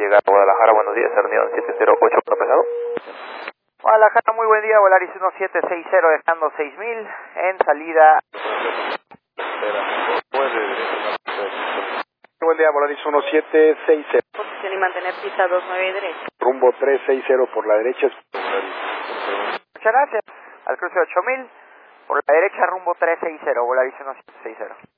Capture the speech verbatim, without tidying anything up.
llegar a Guadalajara, buenos días, Arneón siete cero ocho, pesado. Guadalajara, muy buen día, Volaris uno siete seis cero, dejando seis mil en salida. Buen día, Volaris uno siete seis cero. Posición y mantener pista dos nueve derecha. Rumbo tres seis cero por la derecha. Muchas gracias. Al cruce ocho mil, por la derecha rumbo tres seis cero, Volaris uno siete seis cero.